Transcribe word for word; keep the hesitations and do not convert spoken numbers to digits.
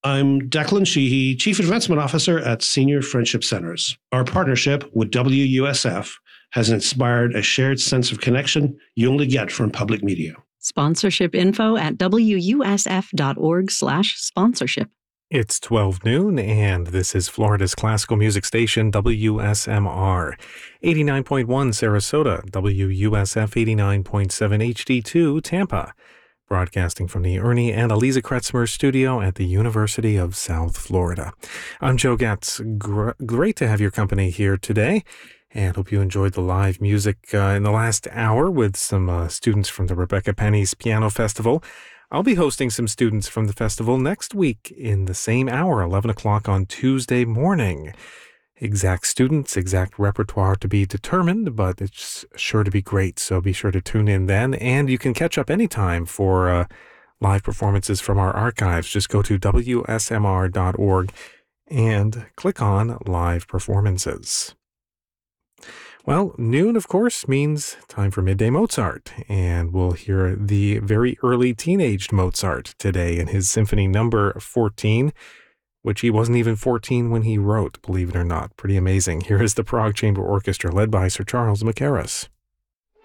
I'm Declan Sheehy, Chief Advancement Officer at Senior Friendship Centers. Our partnership with W U S F has inspired a shared sense of connection you only get from public media. Sponsorship info at W U S F dot org slash sponsorship. It's twelve noon, and this is Florida's classical music station, W S M R. eighty-nine point one Sarasota, W U S F eighty-nine point seven H D two Tampa. Broadcasting from the Ernie and Eliza Kretzmer studio at the University of South Florida. I'm Joe Getz. Gr- great to have your company here today, and hope you enjoyed the live music uh, in the last hour with some uh, students from the Rebecca Penny's Piano Festival. I'll be hosting some students from the festival next week in the same hour, eleven o'clock on Tuesday morning. Exact students, exact repertoire to be determined, but it's sure to be great, so be sure to tune in then. And you can catch up anytime for uh, live performances from our archives. Just go to W S M R dot org and click on Live Performances. Well, noon, of course, means time for Midday Mozart, and we'll hear the very early teenaged Mozart today in his Symphony Number fourteen, which he wasn't even fourteen when he wrote, believe it or not. Pretty amazing. Here is the Prague Chamber Orchestra led by Sir Charles Mackerras.